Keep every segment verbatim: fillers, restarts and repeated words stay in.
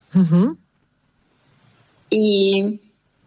Uh-huh. Y,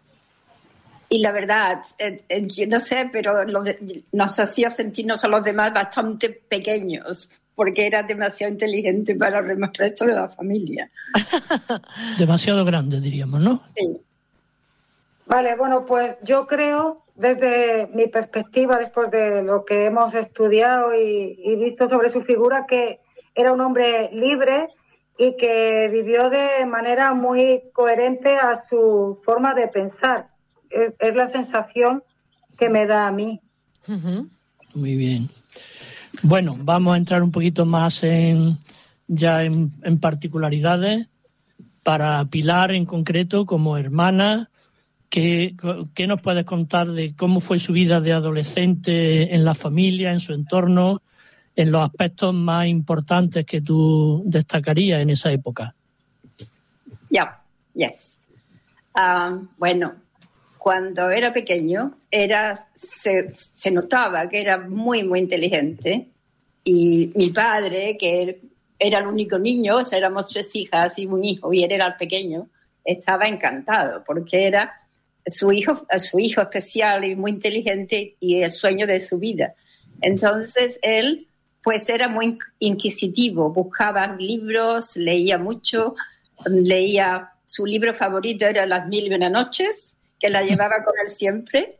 y la verdad, eh, eh, yo no sé, pero lo de, nos hacía sentirnos a los demás bastante pequeños, porque era demasiado inteligente para el resto de la familia. Demasiado grande, diríamos, ¿no? Sí. Vale, bueno, pues yo creo, desde mi perspectiva, después de lo que hemos estudiado y, y visto sobre su figura, que era un hombre libre y que vivió de manera muy coherente a su forma de pensar. Es, es la sensación que me da a mí. Uh-huh. Muy bien. Bueno, vamos a entrar un poquito más en ya en, en particularidades. Para Pilar en concreto, como hermana, ¿qué, ¿qué nos puedes contar de cómo fue su vida de adolescente en la familia, en su entorno, en los aspectos más importantes que tú destacarías en esa época? Ya, yeah, yes. Um, bueno, cuando era pequeño era se, se notaba que era muy, muy inteligente, y mi padre, que era el único niño, o sea, éramos tres hijas y un hijo, y él era el pequeño, estaba encantado porque era su hijo, su hijo especial y muy inteligente y el sueño de su vida. Entonces él pues era muy inquisitivo, buscaba libros, leía mucho, leía, su libro favorito era Las Mil y Una Noches, que la llevaba con él siempre,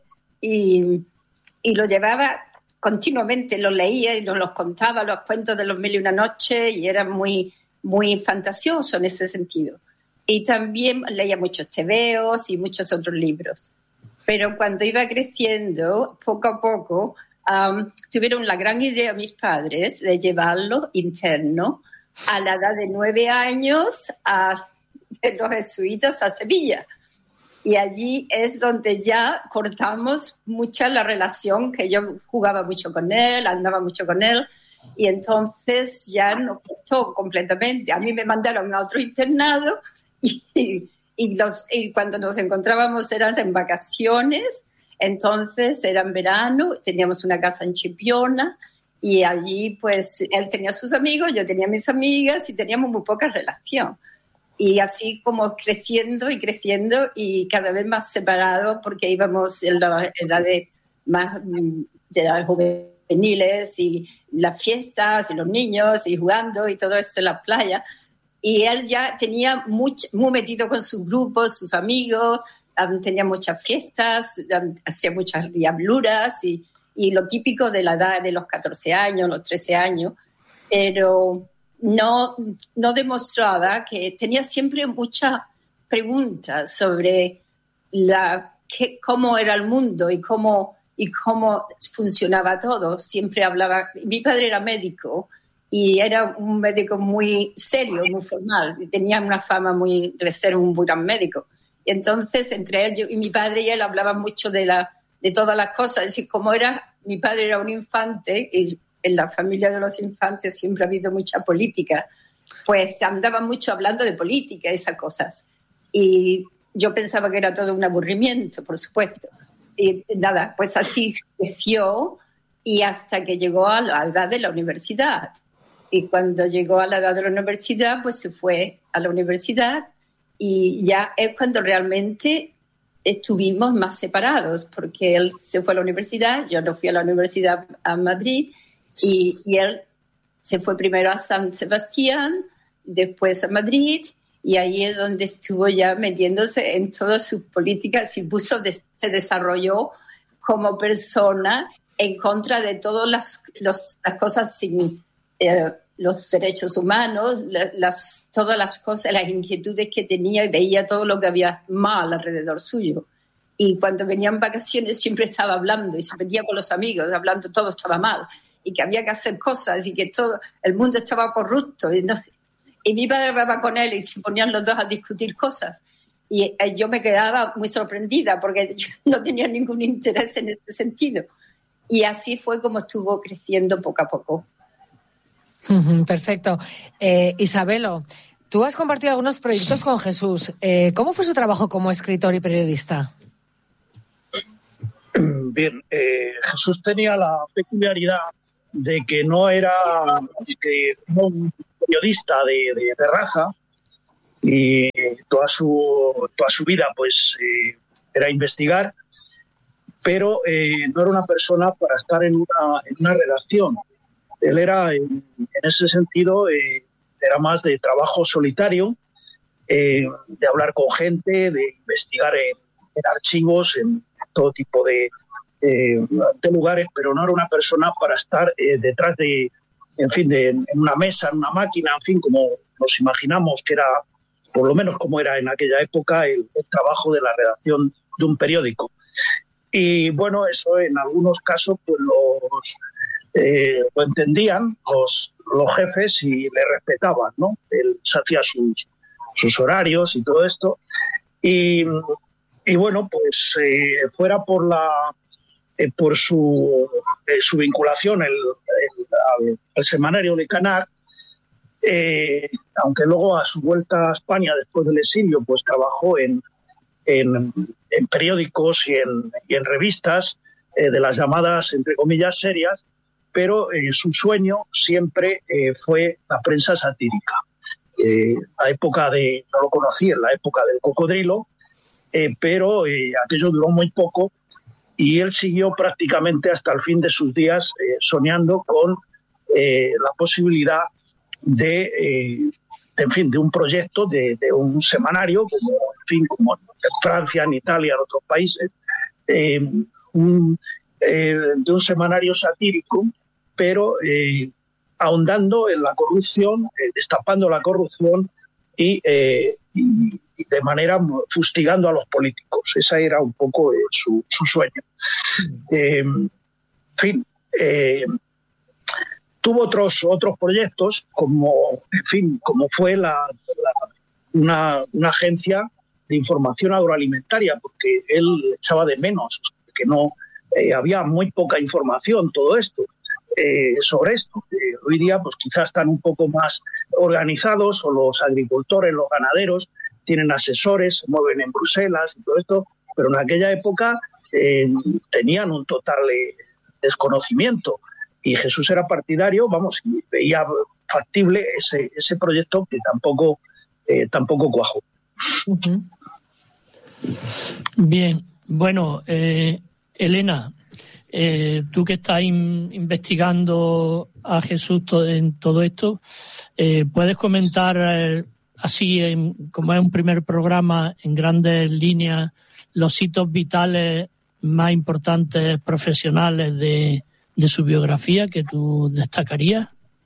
y, y lo llevaba continuamente, lo leía y nos los contaba, los cuentos de Los Mil y Una Noches, y era muy, muy fantasioso en ese sentido. Y también leía muchos tebeos y muchos otros libros. Pero cuando iba creciendo, poco a poco, um, tuvieron la gran idea mis padres de llevarlo interno a la edad de nueve años a de los jesuitas a Sevilla. Y allí es donde ya cortamos mucha la relación, que yo jugaba mucho con él, andaba mucho con él, y entonces ya nos cortó completamente. A mí me mandaron a otro internado y, y, los, y cuando nos encontrábamos eran en vacaciones, entonces era en verano, teníamos una casa en Chipiona, y allí pues él tenía sus amigos, yo tenía mis amigas y teníamos muy poca relación. Y así como creciendo y creciendo y cada vez más separados, porque íbamos en la edad de más de edades juveniles y las fiestas y los niños y jugando y todo eso en la playa. Y él ya tenía mucho, muy metido con sus grupos, sus amigos, um, tenía muchas fiestas, um, hacía muchas diabluras y, y lo típico de la edad de los catorce años, los trece años, pero no, no demostraba, que tenía siempre muchas preguntas sobre la, qué, cómo era el mundo y cómo, y cómo funcionaba todo. Siempre hablaba, mi padre era médico y era un médico muy serio, muy formal, y tenía una fama muy de ser un buen médico. Y entonces entre él yo, y mi padre y él hablaban mucho de, la, de todas las cosas. Es decir, como era, mi padre era un infante y en la familia de los infantes siempre ha habido mucha política, pues andaban mucho hablando de política, esas cosas. Y yo pensaba que era todo un aburrimiento, por supuesto. Y nada, pues así creció y hasta que llegó a la edad de la universidad. Y cuando llegó a la edad de la universidad, pues se fue a la universidad y ya es cuando realmente estuvimos más separados, porque él se fue a la universidad, yo no fui a la universidad a Madrid. Y, y él se fue primero a San Sebastián, después a Madrid, y ahí es donde estuvo ya metiéndose en todas sus políticas y puso de, se desarrolló como persona en contra de todas las, los, las cosas sin eh, los derechos humanos, las, todas las cosas, las inquietudes que tenía, y veía todo lo que había mal alrededor suyo. Y cuando venían vacaciones siempre estaba hablando y se venía con los amigos hablando, todo estaba mal y que había que hacer cosas y que todo el mundo estaba corrupto. Y, no, y mi padre hablaba con él y se ponían los dos a discutir cosas. Y eh, yo me quedaba muy sorprendida porque yo no tenía ningún interés en ese sentido. Y así fue como estuvo creciendo poco a poco. Perfecto. Eh, Isabelo, tú has compartido algunos proyectos con Jesús. Eh, ¿Cómo fue su trabajo como escritor y periodista? Bien, eh, Jesús tenía la peculiaridad de que no era que, no un periodista de, de, de raza, y toda su, toda su vida pues eh, era investigar, pero eh, no era una persona para estar en una, en una redacción. Él era, en, en ese sentido, eh, era más de trabajo solitario, eh, de hablar con gente, de investigar en, en archivos, en todo tipo de, eh, de lugares, pero no era una persona para estar eh, detrás de, en fin, de, en una mesa, en una máquina, en fin, como nos imaginamos que era, por lo menos como era en aquella época, el, el trabajo de la redacción de un periódico. Y bueno, eso en algunos casos pues los, eh, lo entendían los, los jefes y le respetaban, ¿no? Él hacía sus, sus horarios y todo esto. Y, y bueno, pues eh, fuera por la eh, por su, eh, su vinculación el, el, al, al semanario de Canar, eh, aunque luego a su vuelta a España después del exilio pues trabajó en En, en periódicos y en, y en revistas eh, de las llamadas, entre comillas, serias, pero eh, su sueño siempre eh, fue la prensa satírica. Eh, la época de, no lo conocí, en la época del cocodrilo, eh, pero eh, aquello duró muy poco y él siguió prácticamente hasta el fin de sus días eh, soñando con eh, la posibilidad de... Eh, en fin, de un proyecto, de, de un semanario, como en fin, como en Francia, en Italia, en otros países, eh, un, eh, de un semanario satírico, pero eh, ahondando en la corrupción, eh, destapando la corrupción y, eh, y, y de manera fustigando a los políticos. Ese era un poco eh, su, su sueño. Eh, en fin, eh, tuvo otros otros proyectos, como en fin, como fue la, la, una, una agencia de información agroalimentaria, porque él echaba de menos que no eh, había muy poca información todo esto eh, sobre esto. Eh, hoy día, pues quizás están un poco más organizados, o los agricultores, los ganaderos tienen asesores, se mueven en Bruselas y todo esto, pero en aquella época eh, tenían un total eh, desconocimiento. Y Jesús era partidario, vamos, y veía factible ese, ese proyecto que tampoco, eh, tampoco cuajó. Uh-huh. Bien, bueno, eh, Elena, eh, tú que estás in, investigando a Jesús to, en todo esto, eh, ¿puedes comentar eh, así, en, como es un primer programa, en grandes líneas, los hitos vitales más importantes profesionales de de su biografía que tú destacarías?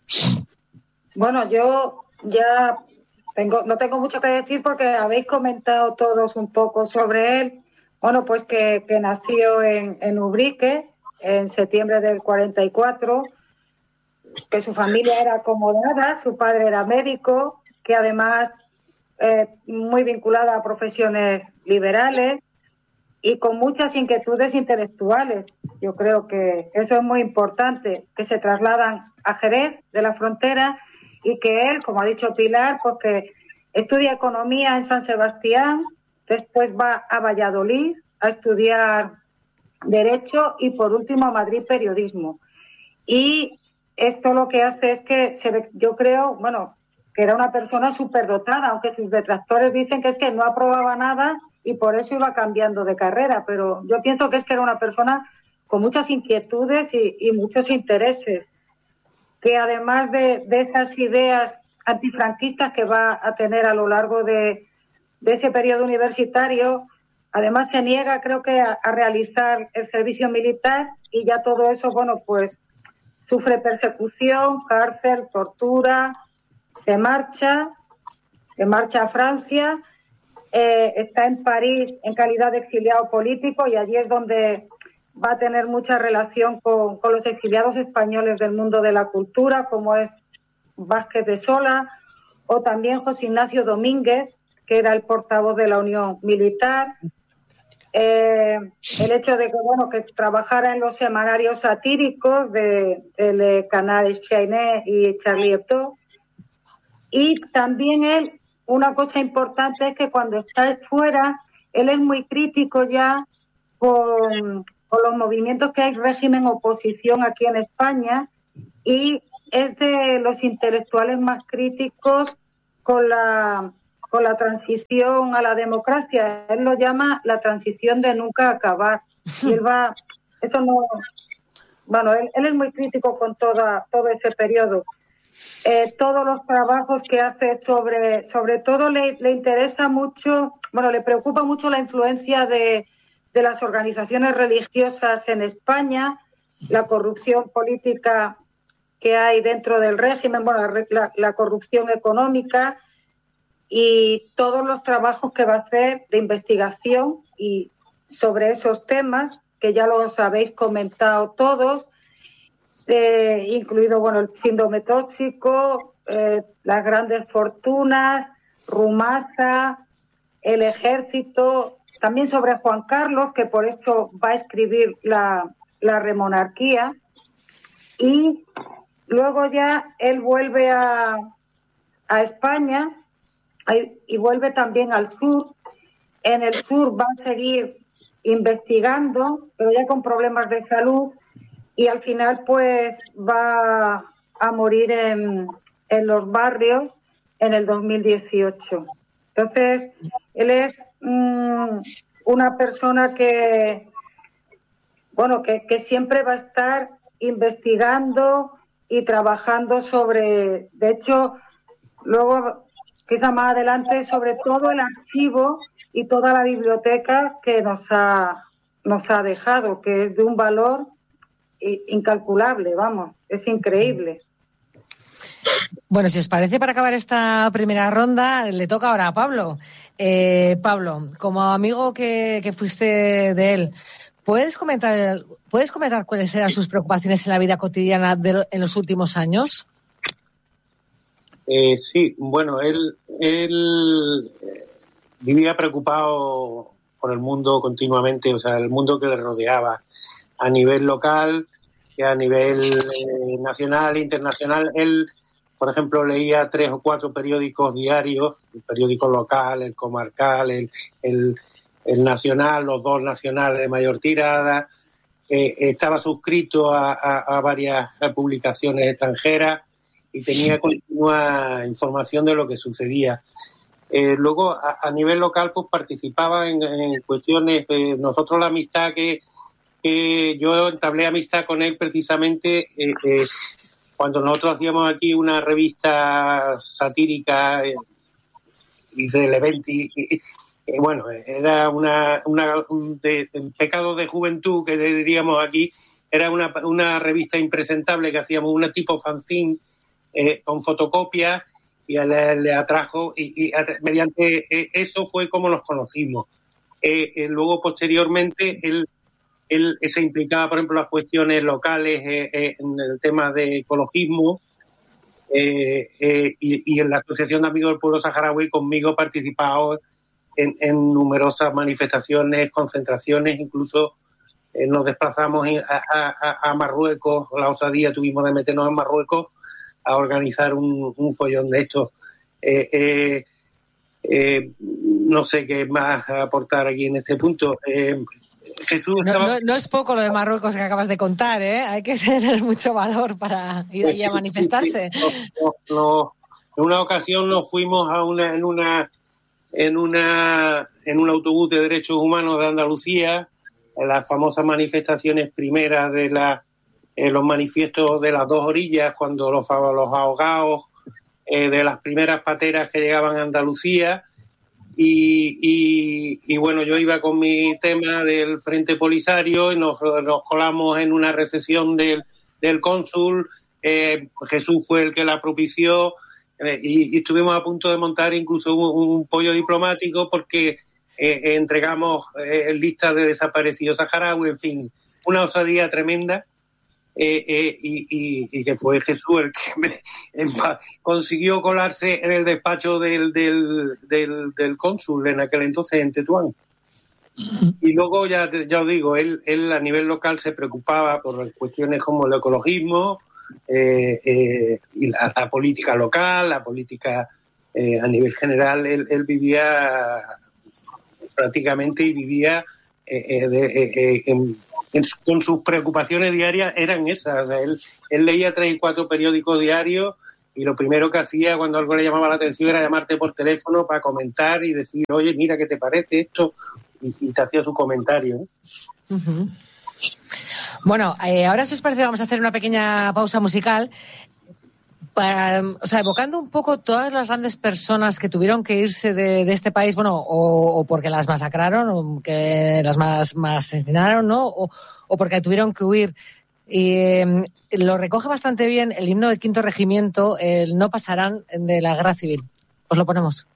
Bueno, yo ya tengo, no tengo mucho que decir porque habéis comentado todos un poco sobre él. Bueno, pues que, que nació en, en Ubrique en septiembre del cuarenta y cuatro, que su familia era acomodada, su padre era médico, que además eh, muy vinculada a profesiones liberales y con muchas inquietudes intelectuales. Yo creo que eso es muy importante, que se trasladan a Jerez de la Frontera y que él, como ha dicho Pilar, pues que estudia economía en San Sebastián, después va a Valladolid a estudiar Derecho y por último a Madrid Periodismo. Y esto lo que hace es que se ve, yo creo, bueno, que era una persona superdotada, aunque sus detractores dicen que es que no aprobaba nada y por eso iba cambiando de carrera, pero yo pienso que es que era una persona con muchas inquietudes y, y muchos intereses, que además de, de esas ideas antifranquistas que va a tener a lo largo de, de ese periodo universitario, además se niega, creo que, a, a realizar el servicio militar y ya todo eso, bueno, pues sufre persecución, cárcel, tortura, se marcha, se marcha a Francia. Eh, está en París en calidad de exiliado político y allí es donde va a tener mucha relación con, con los exiliados españoles del mundo de la cultura, como es Vázquez de Sola, o también José Ignacio Domínguez, que era el portavoz de la Unión Militar. Eh, el hecho de que, bueno, que trabajara en los semanarios satíricos de, de Le Canard Enchaîné y Charlie Hebdo. Y también él, una cosa importante es que cuando está fuera, él es muy crítico ya con, con los movimientos que hay régimen oposición aquí en España y es de los intelectuales más críticos con la con la transición a la democracia. Él lo llama la transición de nunca acabar. Y él va, eso no, bueno, él, él es muy crítico con toda, todo ese periodo. Eh, todos los trabajos que hace sobre, sobre todo le, le interesa mucho, bueno, le preocupa mucho la influencia de, de las organizaciones religiosas en España, la corrupción política que hay dentro del régimen, bueno, la, la corrupción económica y todos los trabajos que va a hacer de investigación y sobre esos temas, que ya los habéis comentado todos, eh, incluido bueno el síndrome tóxico, eh, las grandes fortunas, Rumasa, el ejército, también sobre Juan Carlos, que por eso va a escribir la, la remonarquía, y luego ya él vuelve a, a España y vuelve también al sur. En el sur va a seguir investigando, pero ya con problemas de salud, y al final pues va a morir en, en Los Barrios en el dos mil dieciocho. Entonces, él es mmm, una persona que, bueno, que, que siempre va a estar investigando y trabajando sobre, de hecho, luego, quizá más adelante, sobre todo el archivo y toda la biblioteca que nos ha, nos ha dejado, que es de un valor incalculable, vamos, es increíble. Bueno, si os parece, para acabar esta primera ronda, le toca ahora a Pablo. Eh, Pablo, como amigo que, que fuiste de él, ¿puedes comentar, ¿puedes comentar cuáles eran sus preocupaciones en la vida cotidiana de, en los últimos años? Eh, sí, bueno, él, él vivía preocupado por el mundo continuamente, o sea, el mundo que le rodeaba a nivel local y a nivel eh, nacional e internacional. Él, por ejemplo, leía tres o cuatro periódicos diarios, el periódico local, el comarcal, el, el, el nacional, los dos nacionales de mayor tirada. Eh, estaba suscrito a, a, a varias publicaciones extranjeras y tenía continua información de lo que sucedía. Eh, luego, a, a nivel local, pues participaba en, en cuestiones. Eh, nosotros la amistad que, que yo entablé amistad con él precisamente eh, eh, cuando nosotros hacíamos aquí una revista satírica eh, irrelevante. Y, y, bueno, era una, una un de, de pecado de juventud, que diríamos aquí. Era una, una revista impresentable que hacíamos, una tipo fanzine, Eh, con fotocopias, y le, le atrajo y, y atra- mediante eh, eso fue como nos conocimos. Eh, eh, luego, posteriormente, él, él se implicaba, por ejemplo, en las cuestiones locales, eh, eh, en el tema de ecologismo, eh, eh, y, y en la Asociación de Amigos del Pueblo Saharaui conmigo ha participado en, en numerosas manifestaciones, concentraciones, incluso eh, nos desplazamos a, a, a Marruecos, la osadía tuvimos de meternos en Marruecos a organizar un, un follón de estos. Eh, eh, eh, no sé qué más aportar aquí en este punto. Eh, Jesús no, estaba... no, no es poco lo de Marruecos que acabas de contar, ¿eh? Hay que tener mucho valor para ir pues allí sí, a manifestarse. Sí, sí. No, no, no. En una ocasión nos fuimos a una, en una en una en un autobús de derechos humanos de Andalucía, en las famosas manifestaciones primeras de la Eh, los manifiestos de las dos orillas, cuando los, los ahogados eh, de las primeras pateras que llegaban a Andalucía, y, y, y bueno, yo iba con mi tema del Frente Polisario y nos, nos colamos en una recepción del, del cónsul. eh, Jesús fue el que la propició, eh, y, y estuvimos a punto de montar incluso un, un pollo diplomático porque eh, entregamos eh, listas de desaparecidos saharauis, en fin, una osadía tremenda. Eh, eh, y, y, y que fue Jesús el que me, el, consiguió colarse en el despacho del, del, del, del cónsul en aquel entonces en Tetuán. Y luego, ya, ya os digo, él, él a nivel local se preocupaba por cuestiones como el ecologismo, eh, eh, y la, la política local, la política eh, a nivel general. Él, él vivía prácticamente y vivía eh, eh, de, eh, eh, en En su, con sus preocupaciones diarias eran esas. O sea, él, él leía tres y cuatro periódicos diarios y lo primero que hacía cuando algo le llamaba la atención era llamarte por teléfono para comentar y decir, oye, mira, ¿qué te parece esto? Y, y te hacía su comentario. Uh-huh. Bueno, eh, ahora si os parece vamos a hacer una pequeña pausa musical para, o sea, evocando un poco todas las grandes personas que tuvieron que irse de, de este país, bueno, o, o porque las masacraron, o que las más, más asesinaron, ¿no? O, o porque tuvieron que huir. Y eh, lo recoge bastante bien el himno del Quinto Regimiento, el No pasarán, de la Guerra Civil. Os lo ponemos.